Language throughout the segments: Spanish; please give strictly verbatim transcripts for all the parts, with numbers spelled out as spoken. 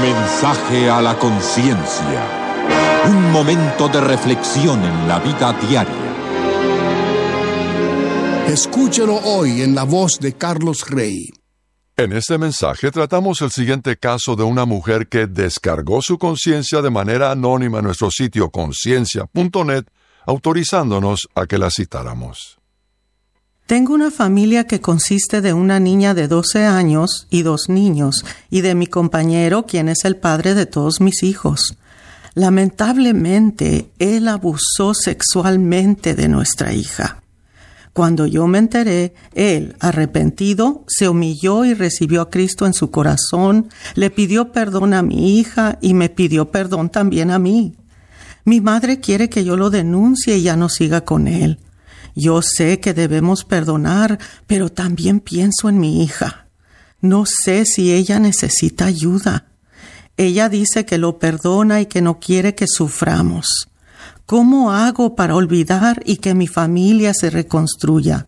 Mensaje a la conciencia. Un momento de reflexión en la vida diaria. Escúchelo hoy en la voz de Carlos Rey. En este mensaje tratamos el siguiente caso de una mujer que descargó su conciencia de manera anónima en nuestro sitio conciencia punto net, autorizándonos a que la citáramos. Tengo una familia que consiste de una niña de doce años y dos niños, y de mi compañero, quien es el padre de todos mis hijos. Lamentablemente, él abusó sexualmente de nuestra hija. Cuando yo me enteré, él, arrepentido, se humilló y recibió a Cristo en su corazón, le pidió perdón a mi hija y me pidió perdón también a mí. Mi madre quiere que yo lo denuncie y ya no siga con él. Yo sé que debemos perdonar, pero también pienso en mi hija. No sé si ella necesita ayuda. Ella dice que lo perdona y que no quiere que suframos. ¿Cómo hago para olvidar y que mi familia se reconstruya?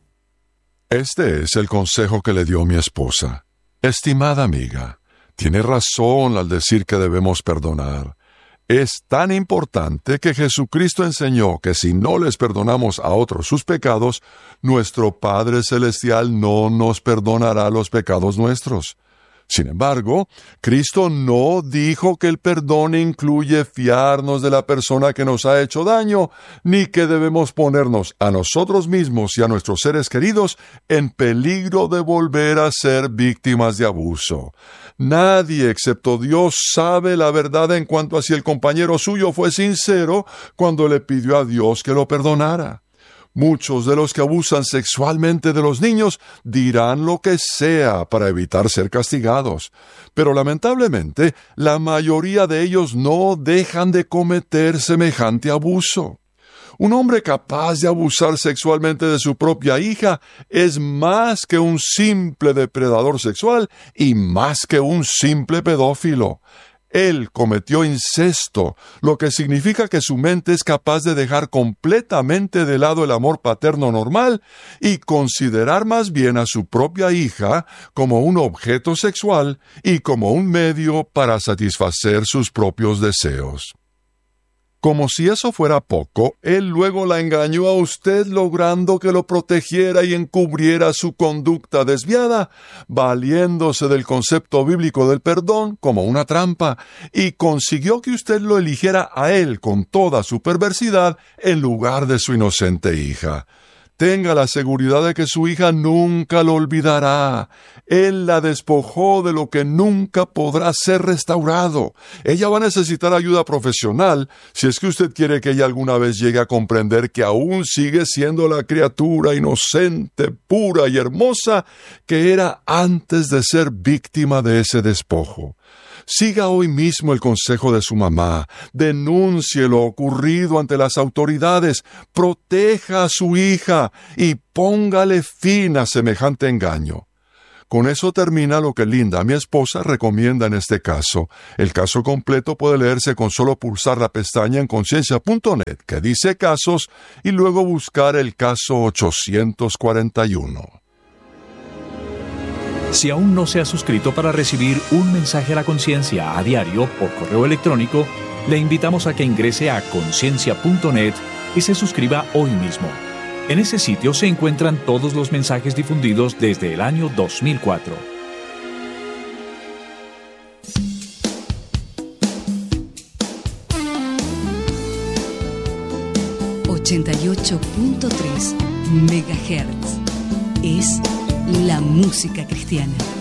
Este es el consejo que le dio mi esposa. Estimada amiga, tiene razón al decir que debemos perdonar. Es tan importante que Jesucristo enseñó que si no les perdonamos a otros sus pecados, nuestro Padre Celestial no nos perdonará los pecados nuestros. Sin embargo, Cristo no dijo que el perdón incluye fiarnos de la persona que nos ha hecho daño, ni que debemos ponernos a nosotros mismos y a nuestros seres queridos en peligro de volver a ser víctimas de abuso. Nadie excepto Dios sabe la verdad en cuanto a si el compañero suyo fue sincero cuando le pidió a Dios que lo perdonara. Muchos de los que abusan sexualmente de los niños dirán lo que sea para evitar ser castigados, pero lamentablemente la mayoría de ellos no dejan de cometer semejante abuso. Un hombre capaz de abusar sexualmente de su propia hija es más que un simple depredador sexual y más que un simple pedófilo. Él cometió incesto, lo que significa que su mente es capaz de dejar completamente de lado el amor paterno normal y considerar más bien a su propia hija como un objeto sexual y como un medio para satisfacer sus propios deseos. Como si eso fuera poco, él luego la engañó a usted logrando que lo protegiera y encubriera su conducta desviada, valiéndose del concepto bíblico del perdón como una trampa, y consiguió que usted lo eligiera a él con toda su perversidad en lugar de su inocente hija. Tenga la seguridad de que su hija nunca lo olvidará. Él la despojó de lo que nunca podrá ser restaurado. Ella va a necesitar ayuda profesional si es que usted quiere que ella alguna vez llegue a comprender que aún sigue siendo la criatura inocente, pura y hermosa que era antes de ser víctima de ese despojo. Siga hoy mismo el consejo de su mamá, denuncie lo ocurrido ante las autoridades, proteja a su hija y póngale fin a semejante engaño. Con eso termina lo que Linda, mi esposa, recomienda en este caso. El caso completo puede leerse con solo pulsar la pestaña en conciencia punto net que dice casos y luego buscar el caso ochocientos cuarenta y uno. Si aún no se ha suscrito para recibir un mensaje a la conciencia a diario por correo electrónico, le invitamos a que ingrese a conciencia punto net y se suscriba hoy mismo. En ese sitio se encuentran todos los mensajes difundidos desde el año dos mil cuatro. ochenta y ocho punto tres megahertz es la música cristiana.